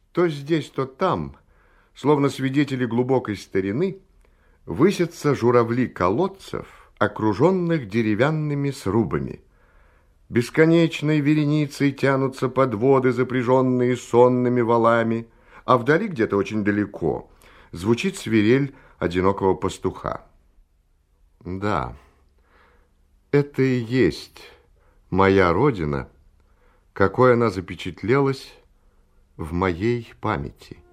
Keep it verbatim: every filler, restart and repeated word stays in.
То здесь, то там, словно свидетели глубокой старины, высятся журавли колодцев, окруженных деревянными срубами. Бесконечной вереницей тянутся подводы, запряженные сонными валами, а вдали, где-то очень далеко, звучит свирель одинокого пастуха. Да, это и есть моя родина, какой она запечатлелась в моей памяти.